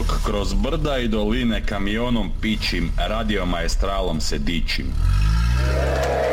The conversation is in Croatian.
Dok kroz brda i doline kamionom pičim, radio maestralom se dičim.